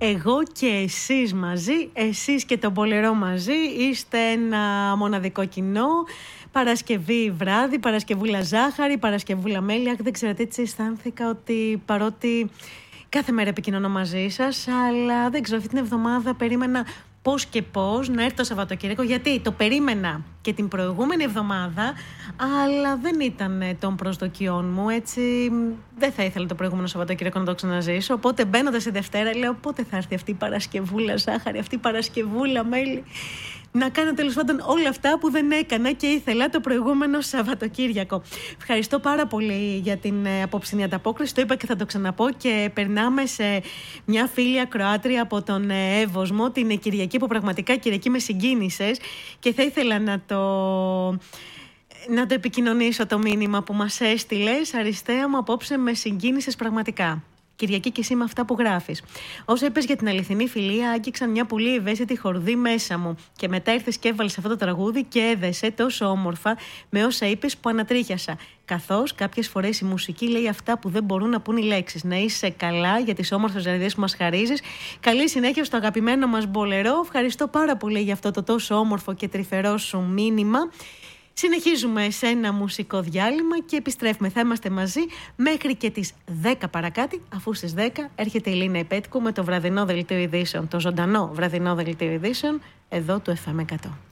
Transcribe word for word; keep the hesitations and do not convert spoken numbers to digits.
Εγώ και εσείς μαζί, εσείς και το Μπολερό μαζί, είστε ένα μοναδικό κοινό. Παρασκευή βράδυ, Παρασκευούλα ζάχαρη, Παρασκευούλα μέλια. Δεν ξέρετε, έτσι αισθάνθηκα ότι παρότι κάθε μέρα επικοινωνώ μαζί σας, αλλά δεν ξέρω, αυτή την εβδομάδα περίμενα πώς και πώς να έρθει το Σαββατοκύριακο, γιατί το περίμενα και την προηγούμενη εβδομάδα, αλλά δεν ήταν των προσδοκιών μου, έτσι δεν θα ήθελα το προηγούμενο Σαββατοκύριακο να το ξαναζήσω, οπότε μπαίνοντας η Δευτέρα λέω πότε θα έρθει αυτή η Παρασκευούλα ζάχαρη, αυτή η Παρασκευούλα μέλι, να κάνω τέλος πάντων όλα αυτά που δεν έκανα και ήθελα το προηγούμενο Σαββατοκύριακο. Ευχαριστώ πάρα πολύ για την ε, απόψινή ανταπόκριση. Το είπα και θα το ξαναπώ. Και περνάμε σε μια φίλη ακροάτρια από τον ε, Εύωσμο, την Κυριακή, που πραγματικά Κυριακή με συγκίνησες και θα ήθελα να το... να το επικοινωνήσω το μήνυμα που μας έστειλες. Αριστεία μου, απόψε με συγκίνησες πραγματικά. Κυριακή, και εσύ με αυτά που γράφεις. Όσο είπες για την αληθινή φιλία, άγγιξαν μια πολύ ευαίσθητη χορδή μέσα μου. Και μετά ήρθες και έβαλες αυτό το τραγούδι και έδεσε τόσο όμορφα με όσα είπες που ανατρίχιασα. Καθώς κάποιες φορές η μουσική λέει αυτά που δεν μπορούν να πούν οι λέξεις. Να είσαι καλά για τις όμορφες ζαριδίες που μας χαρίζεις. Καλή συνέχεια στο αγαπημένο μας Μπολερό. Ευχαριστώ πάρα πολύ για αυτό το τόσο όμορφο και τρυφερό σου μήνυμα. Συνεχίζουμε σε ένα μουσικό διάλειμμα και επιστρέφουμε. Θα είμαστε μαζί μέχρι και τις δέκα παρακάτι, αφού στις δέκα έρχεται η Λίνα Υπέτικου με το βραδινό δελτίο ειδήσεων, το ζωντανό βραδινό δελτίο ειδήσεων, εδώ του εφ εμ εκατό.